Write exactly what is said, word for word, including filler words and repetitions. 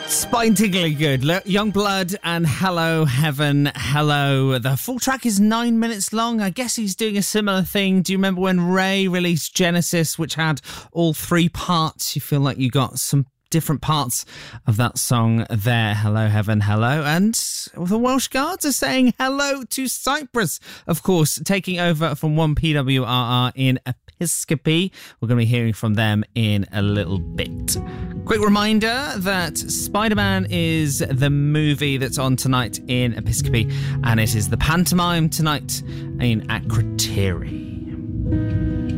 Spine-tingling good. Look, Youngblood and Hello Heaven, Hello. The full track is nine minutes long. I guess he's doing a similar thing. Do you remember when Ray released Genesis, which had all three parts? You feel like you got some different parts of that song there. Hello Heaven, Hello. And the Welsh Guards are saying hello to Cyprus, of course, taking over from one P W R R in Episcopi. We're going to be hearing from them in a little bit. Quick reminder that Spider-Man is the movie that's on tonight in Episcopi, and it is the pantomime tonight in Akrotiri.